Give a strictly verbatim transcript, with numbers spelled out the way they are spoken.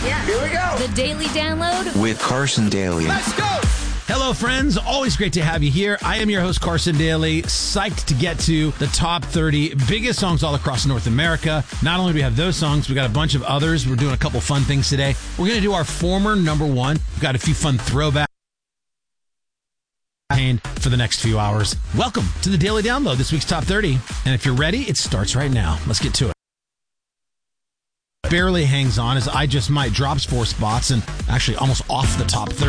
Yeah. Here we go. The Daily Download with Carson Daly. Let's go. Hello, friends. Always great to have you here. I am your host, Carson Daly. Psyched to get to the top thirty biggest songs all across North America. Not only do we have those songs, we got a bunch of others. We're doing a couple fun things today. We're going to do our former number one. We've got a few fun throwbacks for the next few hours. Welcome to the Daily Download, this week's top thirty. And if you're ready, it starts right now. Let's get to it. Barely hangs on as I Just Might drops four spots and actually almost off the top thirty.